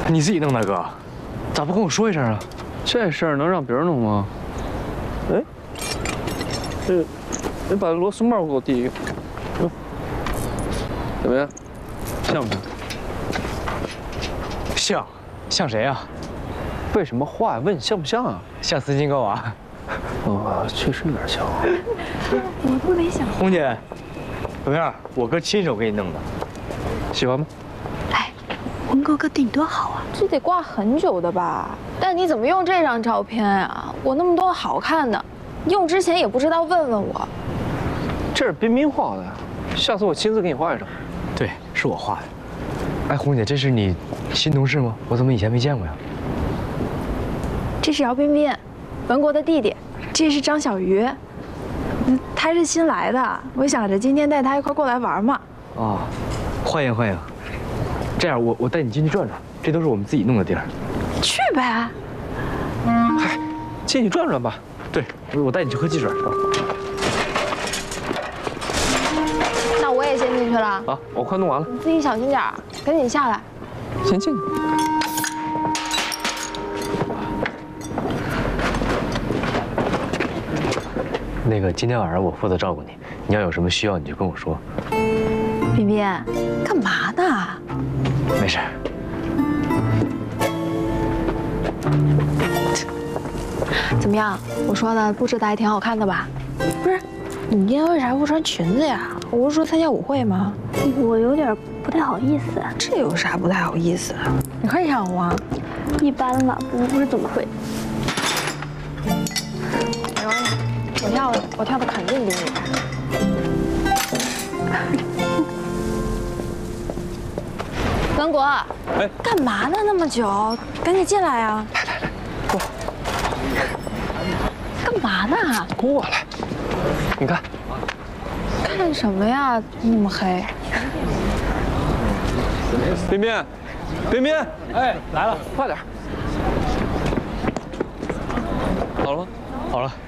你自己弄的哥，咋不跟我说一声啊？ 这事儿能让别人弄吗？哎，你把螺丝帽给我递一个。怎么样？像不像？ 像谁啊？ 为什么话问像不像啊？ 像斯金高娃。 哦，确实有点像。 我都没想。 红姐，怎么样？我哥亲手给你弄的，喜欢吗？ 哎，文哥哥定多好啊！ 这得挂很久的吧？但你怎么用这张照片啊？我那么多好看的，用之前也不知道问问我。 这是彬彬画的，下次我亲自给你画一张。 对，是我画的。哎，红姐，这是你新同事吗？我怎么以前没见过呀？ 这是姚彬彬，文国的弟弟。这是张小鱼，他是新来的，我想着今天带他一块过来玩嘛。 哦，欢迎欢迎。这样，我带你进去转转，这都是我们自己弄的地儿。 去呗。 嗨，进去转转吧。 对，我带你去喝汽水。 那我也先进去了。 啊，我快弄完了。 你自己小心点儿，赶紧下来。 先进去。 那个，今天晚上我负责照顾你，你要有什么需要你就跟我说。 彬彬，干嘛呢？ 没事。 怎么样？我说的布置的还挺好看的吧？不是，你今天为啥不穿裙子呀？我不是说参加舞会吗？ 我有点不太好意思。 这有啥不太好意思？你可以让我啊。 一般吧，不是怎么会。 没关系，我跳的肯定比你快。文国， 哎， 干嘛呢？那么久，赶紧进来呀！ 来，过。 干嘛呢？ 过来。你看。 看什么呀？那么黑。 彬彬，彬彬， 哎，来了， 快点。好了吗？ 好了。